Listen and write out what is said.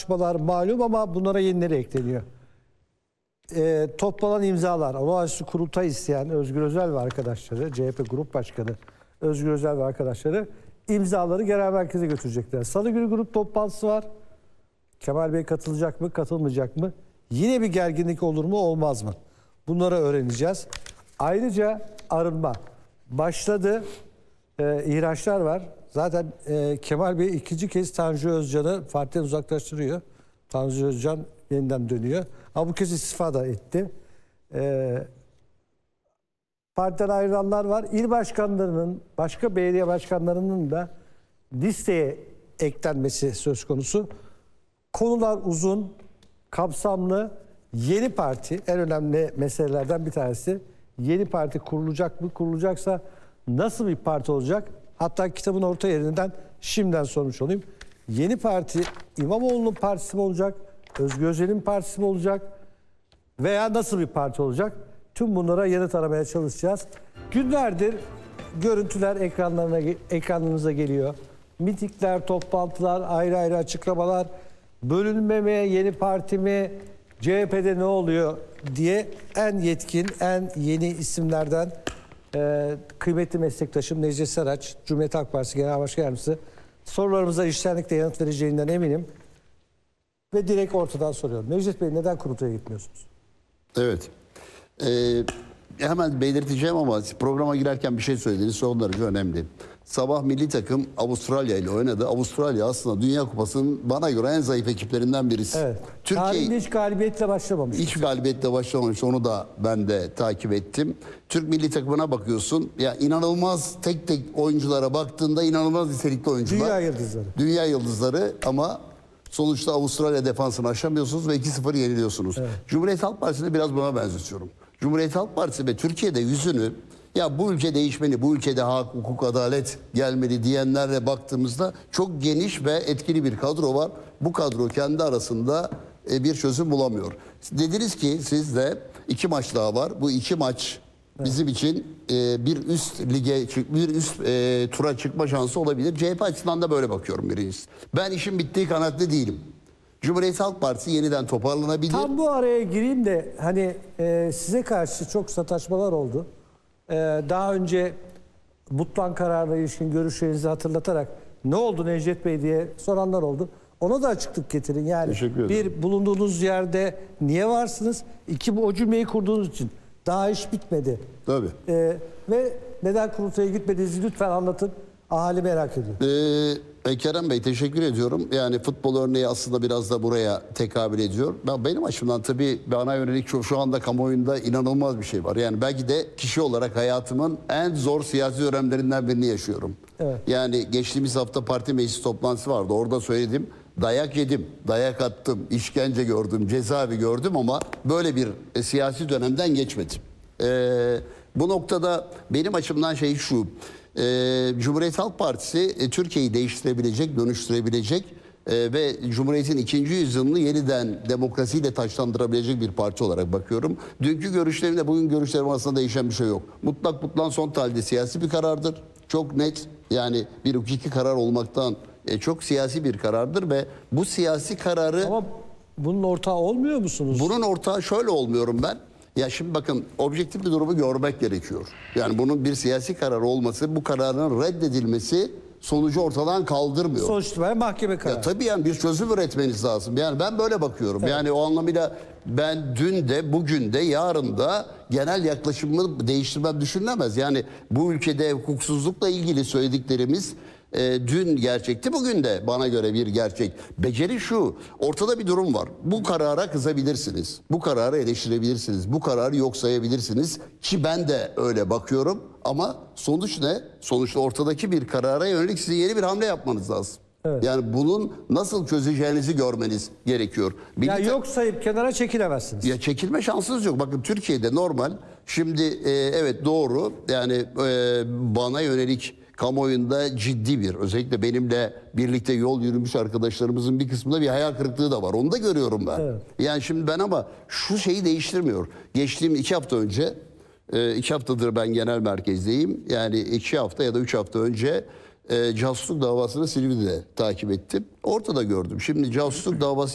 tartışmalar malum ama bunlara yenileri ekleniyor. Toplanan imzalar, olağanüstü kurultay isteyen Özgür Özel ve arkadaşları, CHP Grup Başkanı Özgür Özel ve arkadaşları imzaları genel merkeze götürecekler. Salı günü grup toplantısı var. Kemal Bey katılacak mı, katılmayacak mı? Yine bir gerginlik olur mu, olmaz mı? Bunları öğreneceğiz. Ayrıca arınma başladı. İhraçlar var. Zaten Kemal Bey ikinci kez Tanju Özcan'ı partiden uzaklaştırıyor. Tanju Özcan yeniden dönüyor. Ama bu kez istifa da etti. Partiden ayrılanlar var. İl başkanlarının, başka belediye başkanlarının da listeye eklenmesi söz konusu. Konular uzun, kapsamlı. Yeni parti, en önemli meselelerden bir tanesi. Yeni parti kurulacak mı? Kurulacaksa nasıl bir parti olacak? Hatta kitabın orta yerinden şimdiden sormuş olayım. Yeni parti İmamoğlu'nun partisi mi olacak? Özgür Özel'in partisi mi olacak? Veya nasıl bir parti olacak? Tüm bunlara yanıt aramaya çalışacağız. Günlerdir görüntüler ekranlarınıza geliyor. Mitingler, toplantılar, ayrı ayrı açıklamalar. Bölünme mi, yeni parti mi, CHP'de ne oluyor diye en yetkin, en yeni isimlerden kıymetli meslektaşım Necdet Saraç, Cumhuriyet Halk Partisi Genel Başkan Yardımcısı, sorularımıza içtenlikle yanıt vereceğinden eminim. Ve direkt ortadan soruyorum. Necdet Bey, neden kurultaya gitmiyorsunuz? Evet. Hemen belirteceğim ama programa girerken bir şey söylediğiniz son derece önemli. Sabah milli takım Avustralya ile oynadı. Avustralya aslında Dünya Kupası'nın bana göre en zayıf ekiplerinden birisi. Evet. Tarihinde hiç galibiyetle başlamamış. Hiç galibiyetle başlamamış. Onu da ben de takip ettim. Türk milli takımına bakıyorsun. Ya inanılmaz, tek tek oyunculara baktığında inanılmaz nitelikli oyuncular. Dünya yıldızları. Dünya yıldızları ama sonuçta Avustralya defansını aşamıyorsunuz ve 2-0 yeniliyorsunuz. Evet. Cumhuriyet Halk Partisi'ni biraz buna benzetiyorum. Cumhuriyet Halk Partisi ve Türkiye'de yüzünü, ya bu ülke değişmeli, bu ülkede hak, hukuk, adalet gelmeli diyenlerle baktığımızda çok geniş ve etkili bir kadro var. Bu kadro kendi arasında bir çözüm bulamıyor. Dediniz ki sizde 2 maç daha var. Bu 2 maç bizim için bir üst lige, bir üst tura çıkma şansı olabilir. CHP açısından da böyle bakıyorum birincisi. Ben işin bittiği kanaatli değilim. Cumhuriyet Halk Partisi yeniden toparlanabilir. Tam bu araya gireyim de hani size karşı çok sataşmalar oldu. Daha önce Mutlan kararına ilişkin görüşlerinizi hatırlatarak ne oldu Necdet Bey diye soranlar oldu. Ona da açıklık getirin. Yani bir, bulunduğunuz yerde niye varsınız? 2, o cümleyi kurduğunuz için daha iş bitmedi. Tabii. Ve neden kurultaya gitmediğinizi lütfen anlatın. Ahali merak ediyor. Kerem Bey, teşekkür ediyorum. Yani futbol örneği aslında biraz da buraya tekabül ediyor. Benim açımdan tabii bana yönelik şu anda kamuoyunda inanılmaz bir şey var. Yani belki de kişi olarak hayatımın en zor siyasi dönemlerinden birini yaşıyorum. Evet. Yani geçtiğimiz hafta parti meclis toplantısı vardı. Orada söyledim. Dayak yedim, dayak attım, işkence gördüm, cezaevi gördüm ama böyle bir siyasi dönemden geçmedim. Bu noktada benim açımdan şey şu. Cumhuriyet Halk Partisi Türkiye'yi değiştirebilecek, dönüştürebilecek ve Cumhuriyet'in 2. yüzyılını yeniden demokrasiyle taçlandırabilecek bir parti olarak bakıyorum. Dünkü görüşlerimle bugün görüşlerim arasında değişen bir şey yok. Mutlak son tahlilde siyasi bir karardır. Çok net, yani bir hukuki karar olmaktan çok siyasi bir karardır ve bu siyasi kararı... Ama bunun ortağı olmuyor musunuz? Bunun ortağı şöyle olmuyorum ben. Ya şimdi bakın, objektif bir durumu görmek gerekiyor. Yani bunun bir siyasi karar olması, bu kararın reddedilmesi sonucu ortadan kaldırmıyor. Sonuçta mahkeme kararı. Ya tabii yani bir çözüm üretmeniz lazım. Yani ben böyle bakıyorum. Evet. Yani o anlamıyla ben dün de, bugün de, yarın da genel yaklaşımımı değiştirmem düşünülemez. Yani bu ülkede hukuksuzlukla ilgili söylediklerimiz dün gerçekti, bugün de bana göre bir gerçek. Beceri şu: ortada bir durum var. Bu karara kızabilirsiniz, bu kararı eleştirebilirsiniz, bu kararı yok sayabilirsiniz ki ben de öyle bakıyorum. Ama sonuç ne? Sonuçta ortadaki bir karara yönelik sizin yeni bir hamle yapmanız lazım. Evet. Yani bunun nasıl çözeceğinizi görmeniz gerekiyor. Ya yok sayıp kenara çekilemezsiniz. Ya çekilme şansınız yok. Bakın Türkiye'de normal. Şimdi evet, doğru. Yani bana yönelik kamuoyunda ciddi bir, özellikle benimle birlikte yol yürümüş arkadaşlarımızın bir kısmında bir hayal kırıklığı da var. Onu da görüyorum ben. Evet. Yani şimdi ben ama şu şeyi değiştirmiyor. Geçtiğim 2 hafta önce, 2 haftadır ben genel merkezdeyim. Yani 2 hafta ya da 3 hafta önce casusluk davasını Silivri'de takip ettim. Ortada gördüm. Şimdi casusluk davası